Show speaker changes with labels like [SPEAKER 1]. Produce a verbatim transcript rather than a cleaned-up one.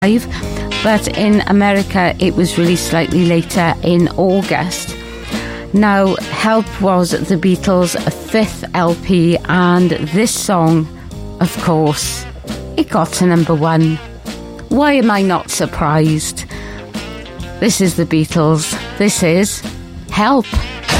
[SPEAKER 1] but in America it was released slightly later in August. Now, Help was the Beatles' fifth L P, and this song, of course, it got to number one. Why am I not surprised? This is the Beatles. This is Help.